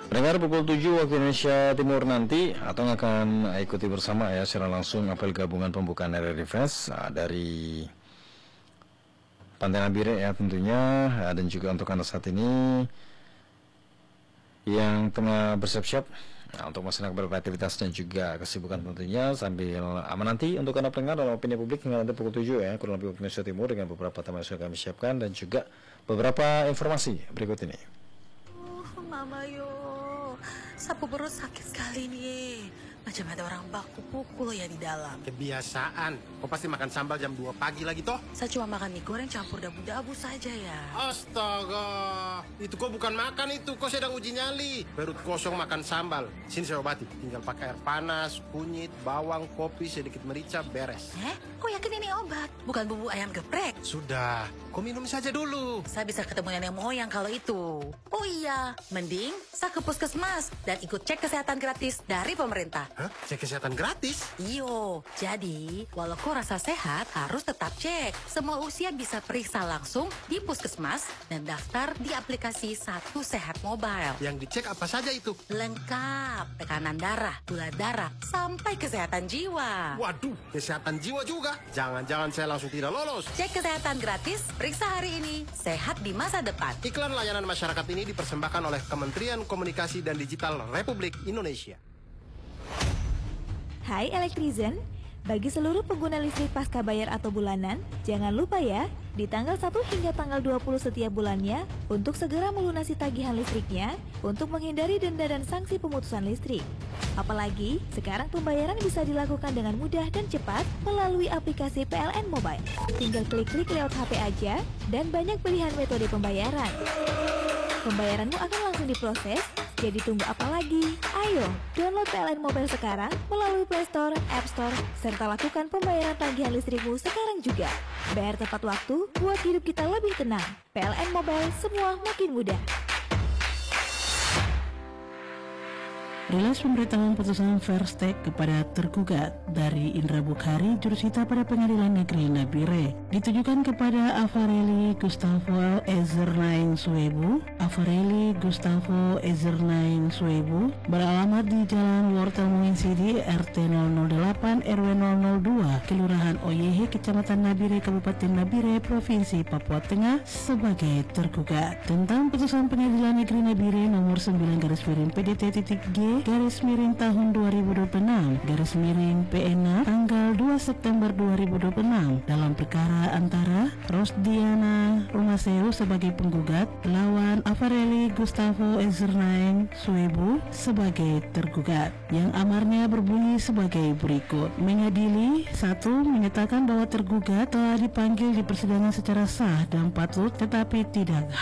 Pendengar, pukul 7 waktu Indonesia Timur nanti Atong akan ikuti bersama ya secara langsung apel gabungan pembukaan Area Defense dari Pantai Nabire ya tentunya, dan juga untuk Anda saat ini yang tengah bersiap-siap untuk masyarakat beraktivitas dan juga kesibukan tentunya sambil menanti untuk Anda pendengar dalam opini publik hingga nanti pukul 7 ya kurang lebih waktu Indonesia Timur dengan beberapa tema yang sudah kami siapkan dan juga beberapa informasi berikut ini. Mama yo, sapu perut sakit sekali nih. Macam ada orang baku pukul ya di dalam. Kebiasaan. Kau pasti makan sambal jam 2 pagi lagi toh? Saya cuma makan mie goreng campur dabu-dabu saja ya. Astaga, itu kau bukan makan itu, kau sedang uji nyali. Perut kosong makan sambal. Sini saya obati. Tinggal pakai air panas, kunyit, bawang, kopi, sedikit merica, beres. Kau yakin ini obat? Bukan bumbu ayam geprek? Sudah, kau minum saja dulu. Saya bisa ketemu nenek moyang kalau itu. Oh iya, mending saya ke puskesmas dan ikut cek kesehatan gratis dari pemerintah. Hah? Cek kesehatan gratis? Iyo, jadi walau kau rasa sehat harus tetap cek. Semua usia bisa periksa langsung di puskesmas dan daftar di aplikasi Satu Sehat Mobile. Yang dicek apa saja itu? Lengkap, tekanan darah, gula darah, sampai kesehatan jiwa. Waduh, kesehatan jiwa juga. Jangan-jangan saya langsung tidak lolos. Cek kesehatan gratis, periksa hari ini, sehat di masa depan. Iklan layanan masyarakat ini dipersembahkan oleh Kementerian Komunikasi dan Digital Republik Indonesia. Hai Elektrizen, bagi seluruh pengguna listrik pasca bayar atau bulanan, jangan lupa ya, di tanggal 1 hingga tanggal 20 setiap bulannya, untuk segera melunasi tagihan listriknya, untuk menghindari denda dan sanksi pemutusan listrik. Apalagi, sekarang pembayaran bisa dilakukan dengan mudah dan cepat melalui aplikasi PLN Mobile. Tinggal klik-klik lewat HP aja, dan banyak pilihan metode pembayaran. Pembayaranmu akan langsung diproses, jadi tunggu apa lagi? Ayo, download PLN Mobile sekarang melalui Play Store, App Store, serta lakukan pembayaran tagihan listrikmu sekarang juga. Bayar tepat waktu, buat hidup kita lebih tenang. PLN Mobile, semua makin mudah. Rilis pemberitahuan putusan Verstek kepada tergugat dari Indra Bukhari, jurusita pada Pengadilan Negeri Nabire, ditujukan kepada Afareli Gustavo Ezernain Suebu. Afareli Gustavo Ezernain Suebu beralamat di Jalan Wortel Menginsidi RT 008 RW 002 Kelurahan Oyehe, Kecamatan Nabire, Kabupaten Nabire, Provinsi Papua Tengah sebagai tergugat. Tentang putusan Pengadilan Negeri Nabire nomor 9/PDT-G tahun 2026 PN tanggal 2 September 2026 dalam perkara antara Rosdiana Rumaseu sebagai penggugat lawan Afareli Gustavo Ezernain Suebu sebagai tergugat, yang amarnya berbunyi sebagai berikut. Mengadili: 1. Menyatakan bahwa tergugat telah dipanggil di persidangan secara sah dan patut, tetapi tidak